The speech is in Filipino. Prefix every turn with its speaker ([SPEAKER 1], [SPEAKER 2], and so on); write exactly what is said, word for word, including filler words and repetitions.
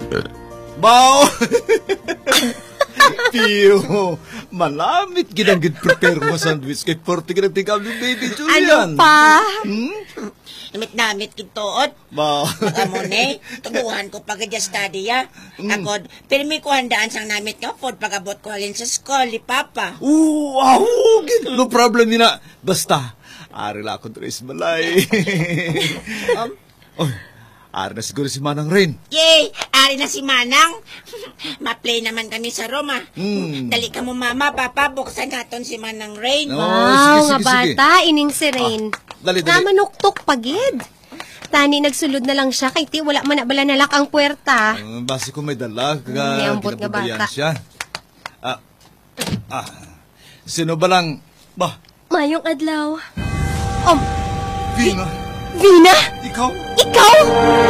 [SPEAKER 1] Bao! Piyo, malamit ginanggit prepare ko sandwich kay forty ka nagtigam ni baby Julian.
[SPEAKER 2] Ano pa?
[SPEAKER 1] Hmm?
[SPEAKER 3] Namit-namit kituot.
[SPEAKER 1] Bao.
[SPEAKER 3] Baka mo ne, tubuhan ko pagkadya study ya. Ako, pero may kuhandaan sang namit nga food pagabot ko halin sa school ni Papa.
[SPEAKER 1] Oo, wow, no problem nina. Basta, ari la akong tres balay. um, oh, ari na siguro si Manang Rain.
[SPEAKER 3] Yay! Ari na si Manang. Ma-play naman kami sa Roma.
[SPEAKER 1] Mm.
[SPEAKER 3] Dali ka mo, Mama, Papa, buksan naton si Manang Rain.
[SPEAKER 1] Oh,
[SPEAKER 2] Wow,
[SPEAKER 1] sige,
[SPEAKER 2] nga
[SPEAKER 1] sige, sige.
[SPEAKER 2] bata, ining si Rain.
[SPEAKER 1] Ah, dali,
[SPEAKER 2] Nga
[SPEAKER 1] dali.
[SPEAKER 2] manuktok pagid. Tani, nagsulod na lang siya, kay ti, wala man na bala nalak ang puwerta.
[SPEAKER 1] Uh, base ko may dalag,
[SPEAKER 2] May
[SPEAKER 1] uh,
[SPEAKER 2] ambot nga
[SPEAKER 1] ginapabayan
[SPEAKER 2] bata.
[SPEAKER 1] siya. Ah, ah, sino ba lang, ba,
[SPEAKER 2] Mayong adlaw. Um,
[SPEAKER 1] Vina,
[SPEAKER 2] Vina!
[SPEAKER 1] ikaw?
[SPEAKER 2] Ikaw?